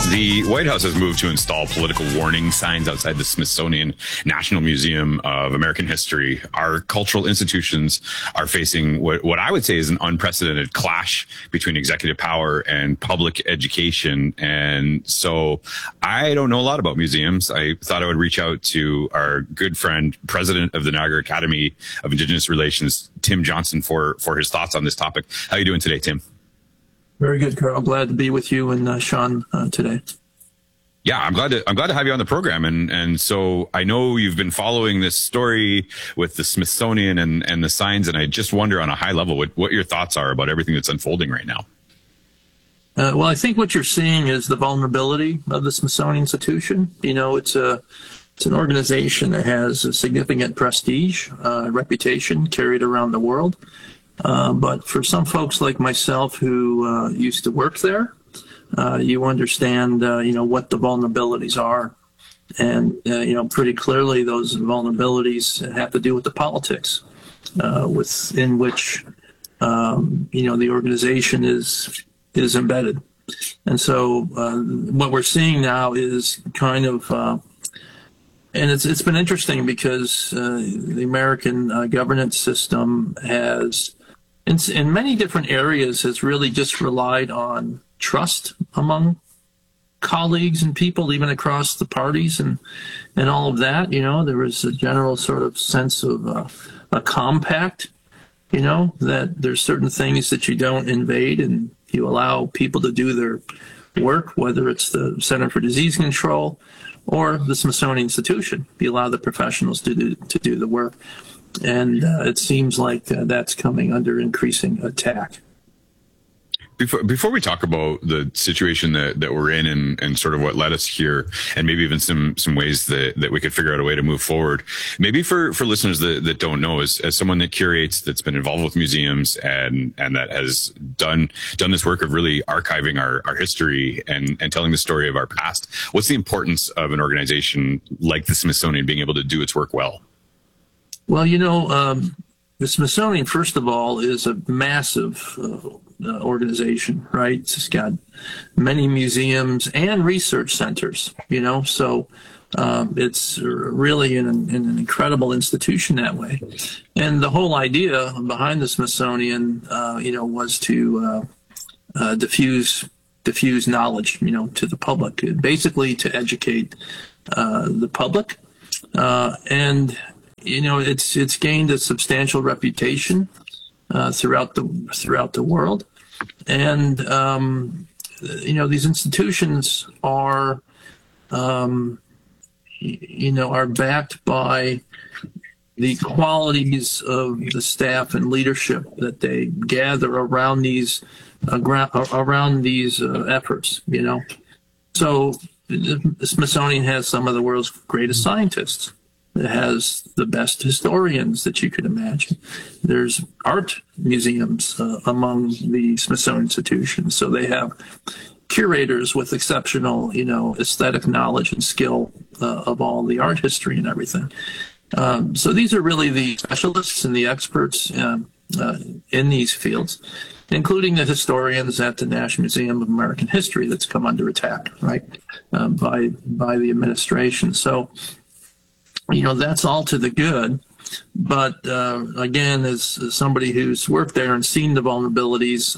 The White House has moved to install political warning signs outside the Smithsonian National Museum of American History. Our cultural institutions are facing what I would say is an unprecedented clash between executive power and public education. And so I don't know a lot about museums. I thought I would reach out to our good friend, president of the Niagara Academy of Indigenous Relations, Tim Johnson, for his thoughts on this topic. How are you doing today, Tim? Very good, Carl. Glad to be with you and Sean today. Yeah, I'm glad to have you on the program. And so I know you've been following this story with the Smithsonian and the signs, and I just wonder on a high level what your thoughts are about everything that's unfolding right now. Well, I think what you're seeing is the vulnerability of the Smithsonian Institution. You know, it's an organization that has a significant prestige, reputation carried around the world. But for some folks like myself who used to work there, you understand, what the vulnerabilities are. And, pretty clearly those vulnerabilities have to do with the politics within which, the organization is embedded. And so what we're seeing now is kind of, and it's been interesting because the American governance system has, in many different areas, has really just relied on trust among colleagues and people, even across the parties and all of that. There was a general sort of sense of a compact, that there's certain things that you don't invade and you allow people to do their work, whether it's the Center for Disease Control or the Smithsonian Institution. You allow the professionals to do the work. And it seems like that's coming under increasing attack. Before we talk about the situation that we're in and sort of what led us here, and maybe even some ways that we could figure out a way to move forward, maybe for listeners that don't know, as someone that curates, that's been involved with museums and that has done this work of really archiving our history and telling the story of our past, what's the importance of an organization like the Smithsonian being able to do its work well? Well, the Smithsonian, first of all, is a massive organization, right? It's got many museums and research centers, so it's really an incredible institution that way. And the whole idea behind the Smithsonian, was to diffuse knowledge, to the public, basically to educate the public. And it's gained a substantial reputation throughout the world, and these institutions are are backed by the qualities of the staff and leadership that they gather around these efforts. So the Smithsonian has some of the world's greatest scientists. It has the best historians that you could imagine. There's art museums among the Smithsonian institutions. So they have curators with exceptional, aesthetic knowledge and skill of all the art history and everything. So these are really the specialists and the experts in these fields, including the historians at the National Museum of American History that's come under attack, right, by the administration. So that's all to the good. But again, as somebody who's worked there and seen the vulnerabilities,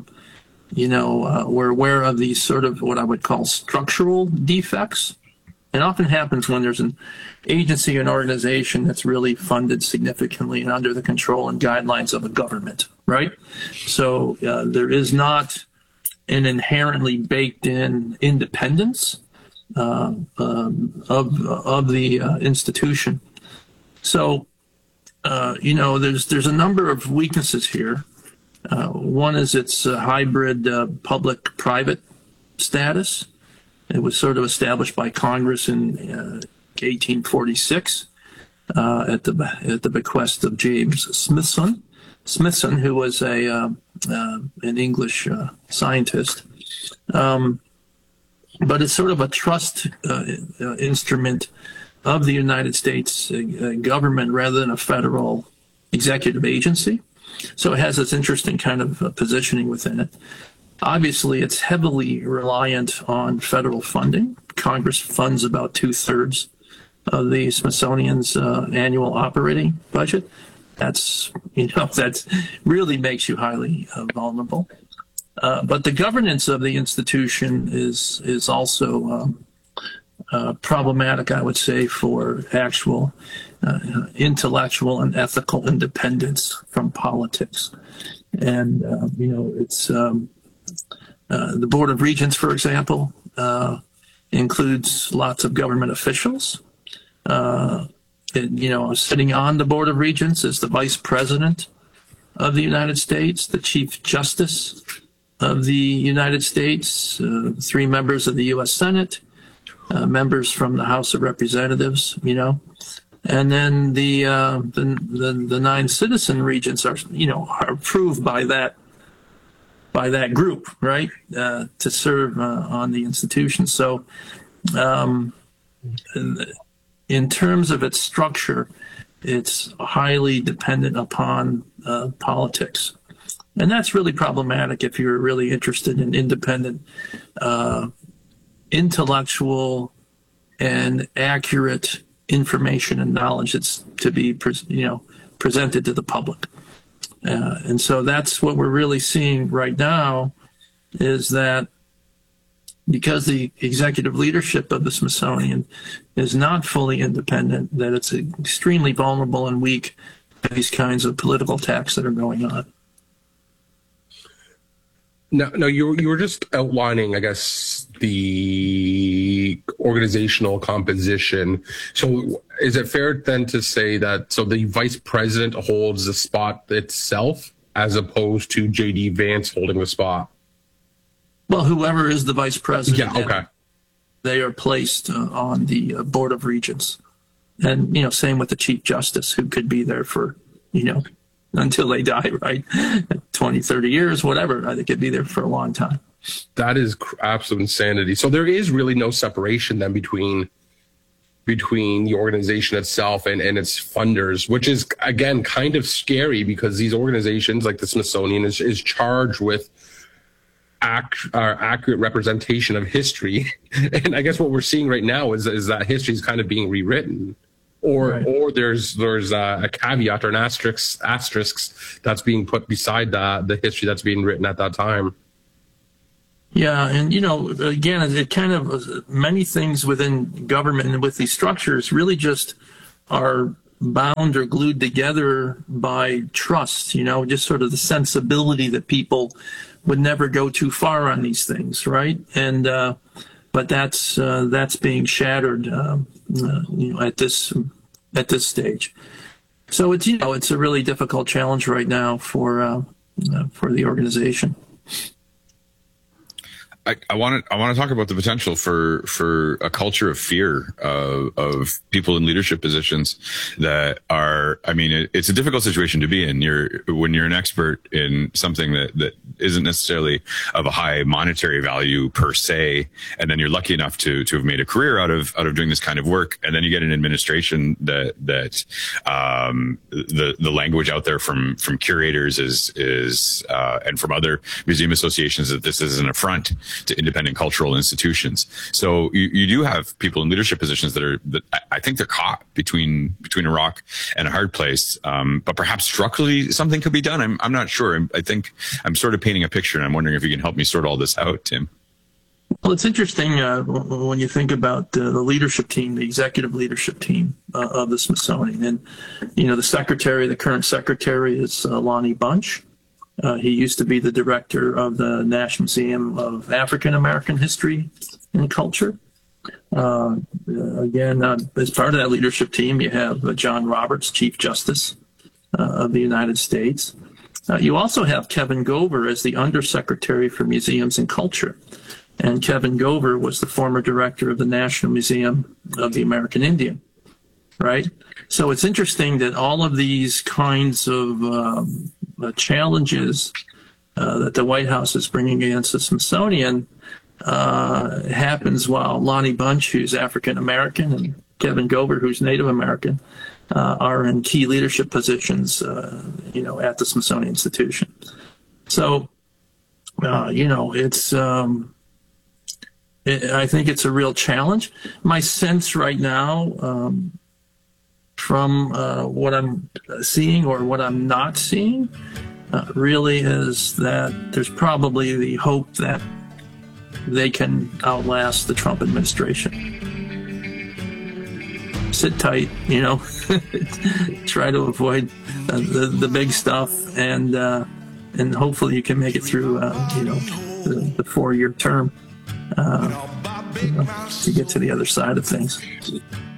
we're aware of these sort of what I would call structural defects. It often happens when there's an agency, an organization that's really funded significantly and under the control and guidelines of a government, right? So there is not an inherently baked-in independence of the institution. So, there's a number of weaknesses here. One is its hybrid public-private status. It was sort of established by Congress in 1846 at the bequest of James Smithson, who was an English scientist. But it's sort of a trust instrument of the United States government rather than a federal executive agency. So it has this interesting kind of positioning within it. Obviously, it's heavily reliant on federal funding. Congress funds about 2/3 of the Smithsonian's annual operating budget. That's really makes you highly vulnerable. But the governance of the institution is also problematic, I would say, for actual intellectual and ethical independence from politics. And it's the Board of Regents, for example, includes lots of government officials. Sitting on the Board of Regents is the Vice President of the United States, the Chief Justice of the United States, 3 members of the U.S. Senate, members from the House of Representatives, and then the 9 citizen regents are approved by that group, right, to serve on the institution. So, in terms of its structure, it's highly dependent upon politics. And that's really problematic if you're really interested in independent, intellectual, and accurate information and knowledge that's to be presented to the public. And so that's what we're really seeing right now, is that because the executive leadership of the Smithsonian is not fully independent, that it's extremely vulnerable and weak to these kinds of political attacks that are going on. No, you were just outlining, I guess, the organizational composition. So is it fair then to say that the vice president holds the spot itself as opposed to J.D. Vance holding the spot? Well, whoever is the vice president, yeah, okay, they are placed on the Board of Regents. And, same with the Chief Justice, who could be there for, until they die, right? 20, 30 years, whatever. They could be there for a long time. That is absolute insanity. So there is really no separation then between the organization itself and its funders, which is, again, kind of scary, because these organizations like the Smithsonian is charged with accurate representation of history. And I guess what we're seeing right now is that history is kind of being rewritten. Or there's a caveat or an asterisk that's being put beside the history that's being written at that time. Yeah, and again, it kind of many things within government and with these structures really just are bound or glued together by trust. Just sort of the sensibility that people would never go too far on these things, right? And but that's being shattered, at this stage. So it's a really difficult challenge right now for the organization. I want to talk about the potential for a culture of fear of people in leadership positions that are. I mean, it's a difficult situation to be in. When you're an expert in something that isn't necessarily of a high monetary value per se, and then you're lucky enough to have made a career out of doing this kind of work, and then you get an administration that the language out there from curators is and from other museum associations that this is an affront to independent cultural institutions. So you do have people in leadership positions that I think they're caught between a rock and a hard place. But perhaps structurally something could be done. I'm not sure. I think I'm sort of painting a picture, and I'm wondering if you can help me sort all this out, Tim. Well, it's interesting when you think about the leadership team, the executive leadership team of the Smithsonian. And, the current secretary is Lonnie Bunch. He used to be the director of the National Museum of African American History and Culture. Again, as part of that leadership team, you have John Roberts, Chief Justice of the United States. You also have Kevin Gover as the Undersecretary for Museums and Culture. And Kevin Gover was the former director of the National Museum of the American Indian, right? So it's interesting that all of these kinds of challenges that the White House is bringing against the Smithsonian happens while Lonnie Bunch, who's African American, and Kevin Gover, who's Native American, are in key leadership positions, at the Smithsonian Institution. So It's I think it's a real challenge. My sense right now, from what I'm seeing or what I'm not seeing, really is that there's probably the hope that they can outlast the Trump administration. Sit tight, try to avoid the big stuff, and hopefully you can make it through, the 4-year term to get to the other side of things.